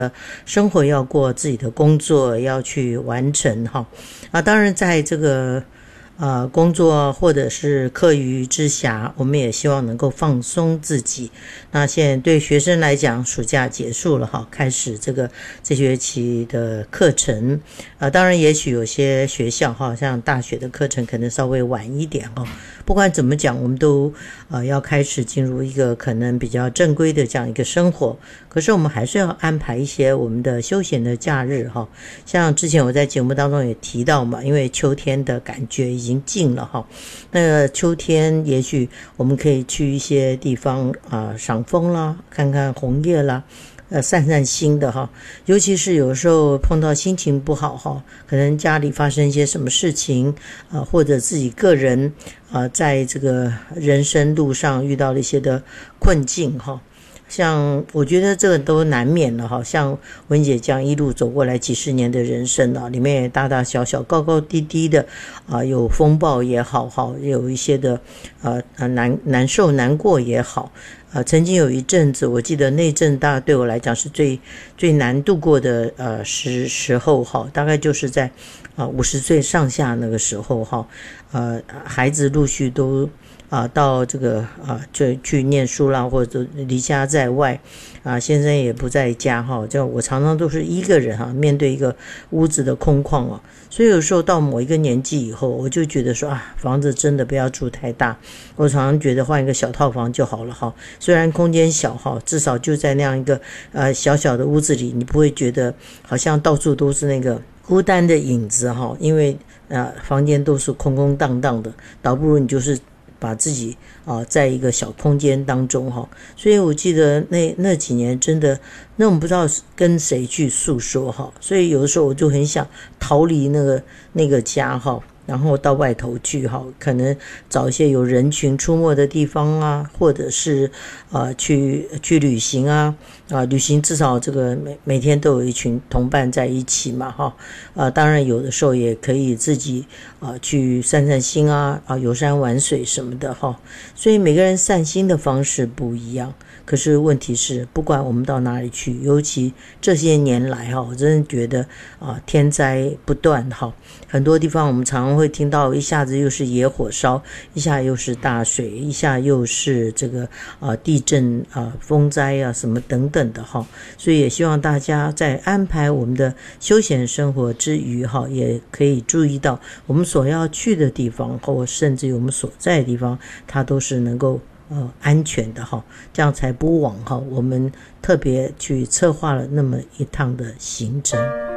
生活要过，自己的工作要去完成哈。当然在这个工作或者是课余之暇，我们也希望能够放松自己。那现在对学生来讲，暑假结束了哈，开始这学期的课程。当然也许有些学校哈，像大学的课程可能稍微晚一点哈。不管怎么讲，我们都要开始进入一个可能比较正规的这样一个生活。可是我们还是要安排一些我们的休闲的假日哈。像之前我在节目当中也提到嘛，因为秋天的感觉已经近了哈。那秋天也许我们可以去一些地方赏枫啦，看看红叶啦，散散心的哈。尤其是有时候碰到心情不好哈，可能家里发生一些什么事情或者自己个人在这个人生路上遇到了一些的困境哈。像我觉得这个都难免了哈，像文姐这样一路走过来几十年的人生里面也大大小小高高低低的有风暴也好哈，有一些的难受难过也好。曾经有一阵子，我记得那阵大概对我来讲是最难度过的时候哈，大概就是在50岁上下那个时候哈，孩子陆续都到这个就去念书啦，或者离家在外先生也不在家哈，就我常常都是一个人面对一个屋子的空旷所以有时候到某一个年纪以后，我就觉得说房子真的不要住太大，我常常觉得换一个小套房就好了哈，虽然空间小至少就在那样一个小小的屋子里，你不会觉得好像到处都是那个孤单的影子哈，因为房间都是空空荡荡的，倒不如你就是把自己在一个小空间当中哈。所以我记得那几年真的那我们不知道跟谁去诉说哈，所以有的时候我就很想逃离那个家哈，然后到外头去可能找一些有人群出没的地方或者是去旅行旅行至少这个每天都有一群同伴在一起嘛当然有的时候也可以自己去散散心游山玩水什么的所以每个人散心的方式不一样。可是问题是不管我们到哪里去，尤其这些年来我真的觉得天灾不断很多地方我们常常会听到一下子又是野火烧，一下又是大水，一下又是这个地震风灾什么等等的所以也希望大家在安排我们的休闲生活之余也可以注意到我们所要去的地方或甚至于我们所在的地方，它都是能够安全的这样才不枉我们特别去策划了那么一趟的行程。